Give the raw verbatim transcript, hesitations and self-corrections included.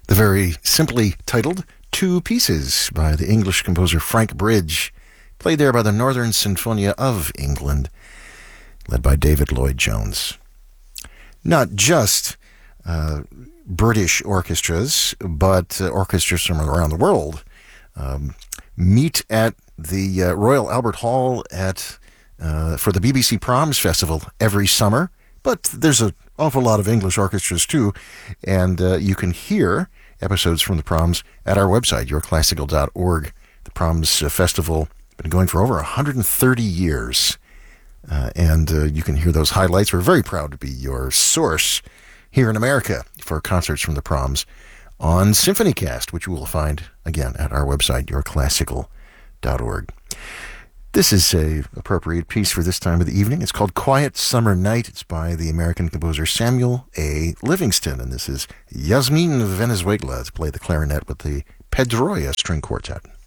The very simply titled Two Pieces by the English composer Frank Bridge, played there by the Northern Sinfonia of England, led by David Lloyd-Jones. Not just uh, British orchestras, but uh, orchestras from around the world um, meet at the uh, Royal Albert Hall at uh, for the B B C Proms Festival every summer. But there's an awful lot of English orchestras too, and uh, you can hear episodes from the Proms at our website, your classical dot org. The Proms uh, Festival been going for over one hundred thirty years, uh, and uh, you can hear those highlights. We're very proud to be your source here in America for concerts from the Proms on SymphonyCast, which you will find, again, at our website, your classical dot org. This is a appropriate piece for this time of the evening. It's called Quiet Summer Night. It's by the American composer Samuel A. Livingston, and this is Yasmin Venezuela to play the clarinet with the Pedroia String Quartet.